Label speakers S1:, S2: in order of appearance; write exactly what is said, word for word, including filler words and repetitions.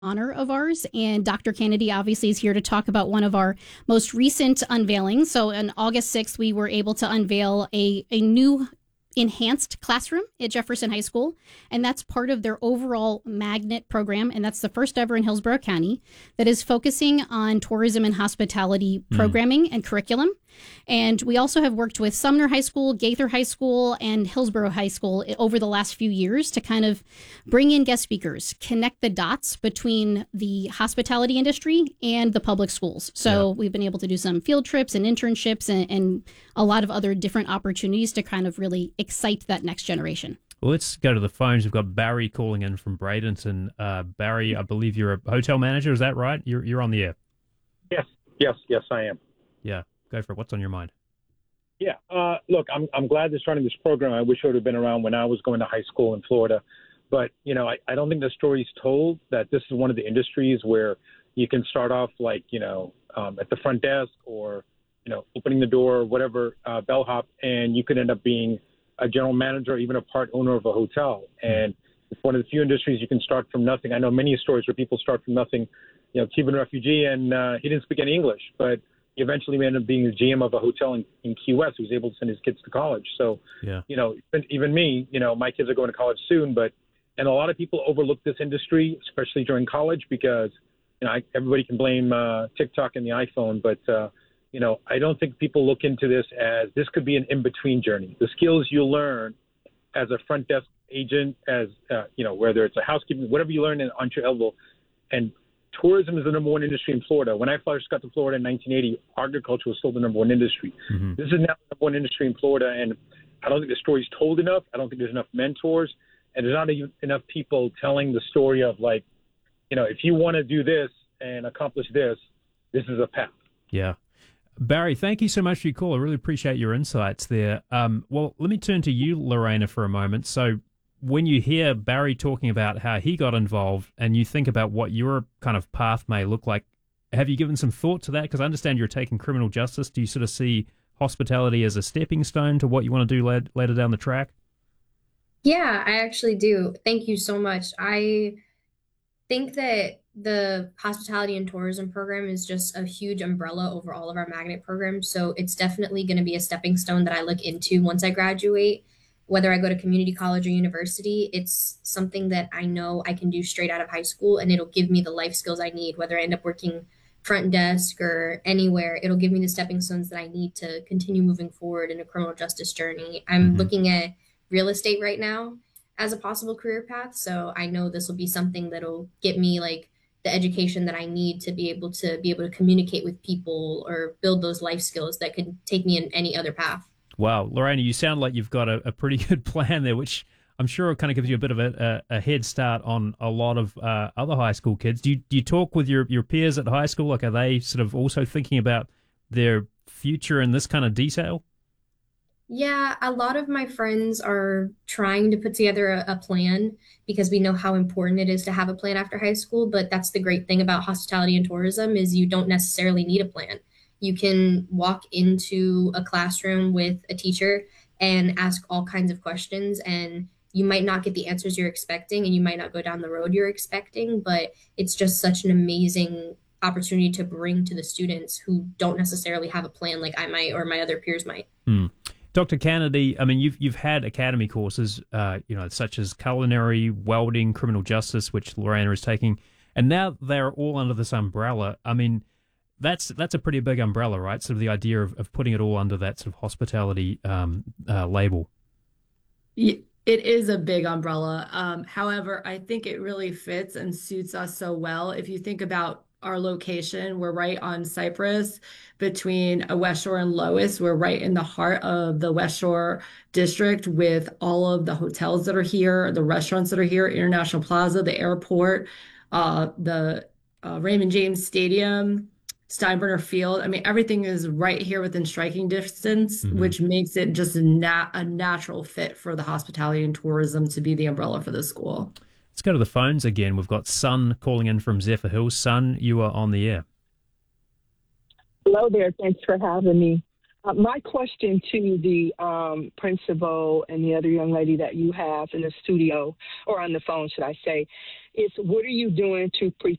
S1: honor of ours. And Doctor Kennedy obviously is here to talk about one of our most recent unveilings. So on August sixth, we were able to unveil a, a new enhanced classroom at Jefferson High School, and that's part of their overall magnet program, and that's the first ever in Hillsborough County that is focusing on tourism and hospitality programming mm. and curriculum. And we also have worked with Sumner High School, Gaither High School, and Hillsborough High School over the last few years to kind of bring in guest speakers, connect the dots between the hospitality industry and the public schools. So yeah. we've been able to do some field trips and internships and, and a lot of other different opportunities to kind of really excite that next generation.
S2: Well, let's go to the phones. We've got Barry calling in from Bradenton. Uh, Barry, I believe you're a hotel manager. Is that right? You're you're on the air.
S3: Yes, yes, yes, I am.
S2: Yeah, go for it. What's on your mind?
S3: Yeah, uh, look, I'm I'm glad they're starting this program. I wish it would have been around when I was going to high school in Florida. But, you know, I, I don't think the story's told that this is one of the industries where you can start off like, you know, um, at the front desk or, you know, opening the door, whatever, uh, bellhop, and you could end up being a general manager or even a part owner of a hotel. And it's one of the few industries you can start from nothing. I know many stories where people start from nothing, you know, Cuban refugee, and uh, he didn't speak any English, but he eventually ended up being the G M of a hotel in, in Key West who was able to send his kids to college. So, yeah. you know, even, even me, you know, my kids are going to college soon, but, and a lot of people overlook this industry, especially during college, because, you know, I, everybody can blame uh, TikTok and the iPhone, but, uh, you know, I don't think people look into this as this could be an in-between journey. The skills you learn as a front desk agent, as, uh, you know, whether it's a housekeeping, whatever you learn in entry level, and tourism is the number one industry in Florida. When I first got to Florida in nineteen eighty, agriculture was still the number one industry. Mm-hmm. This is now the number one industry in Florida, and I don't think the story's told enough. I don't think there's enough mentors, and there's not even enough people telling the story of, like, you know, if you want to do this and accomplish this, this is a path.
S2: Yeah. Barry, thank you so much for your call. I really appreciate your insights there. Um, well, let me turn to you, Lorena, for a moment. So when you hear Barry talking about how he got involved and you think about what your kind of path may look like, have you given some thought to that? Because I understand you're taking criminal justice. Do you sort of see hospitality as a stepping stone to what you want to do later, later down the track?
S4: Yeah, I actually do. Thank you so much. I think that the hospitality and tourism program is just a huge umbrella over all of our magnet programs. So it's definitely going to be a stepping stone that I look into once I graduate. Whether I go to community college or university, it's something that I know I can do straight out of high school, and it'll give me the life skills I need. Whether I end up working front desk or anywhere, it'll give me the stepping stones that I need to continue moving forward in a criminal justice journey. I'm mm-hmm. looking at real estate right now as a possible career path. So I know this will be something that'll get me like the education that I need to be able to be able to communicate with people or build those life skills that could take me in any other path.
S2: Wow, Lorena, you sound like you've got a, a pretty good plan there, which I'm sure kind of gives you a bit of a, a, a head start on a lot of uh, other high school kids. Do you, do you talk with your, your peers at high school? Like, are they sort of also thinking about their future in this kind of detail?
S4: Yeah, a lot of my friends are trying to put together a, a plan because we know how important it is to have a plan after high school. But that's the great thing about hospitality and tourism is you don't necessarily need a plan. You can walk into a classroom with a teacher and ask all kinds of questions, and you might not get the answers you're expecting and you might not go down the road you're expecting, but it's just such an amazing opportunity to bring to the students who don't necessarily have a plan like I might or my other peers might.
S2: Hmm. Doctor Kennedy, I mean, you've you've had academy courses, uh, you know, such as culinary, welding, criminal justice, which Lorena is taking, and now they're all under this umbrella. I mean, that's that's a pretty big umbrella, right? Sort of the idea of, of putting it all under that sort of hospitality um, uh, label.
S5: It is a big umbrella. Um, however, I think it really fits and suits us so well. If you think about our location, we're right on Cypress between West Shore and Lois. We're right in the heart of the West Shore district with all of the hotels that are here, the restaurants that are here, International Plaza, the airport, uh, the uh, Raymond James Stadium, Steinbrenner Field. I mean, everything is right here within striking distance, mm-hmm. which makes it just a, nat- a natural fit for the hospitality and tourism to be the umbrella for the school.
S2: Let's go to the phones again. We've got Sun calling in from Zephyr Hills. Sun, you are on the air.
S6: Hello there. Thanks for having me. Uh, my question to the um, principal and the other young lady that you have in the studio, or on the phone, should I say, It's what are you doing to